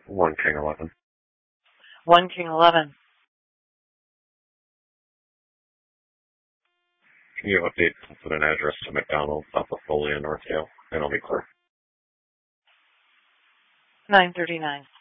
1 King 11. 1 King 11. Can you update with an address to McDonald's, off of Foley and Northdale? And I'll be clear. 939.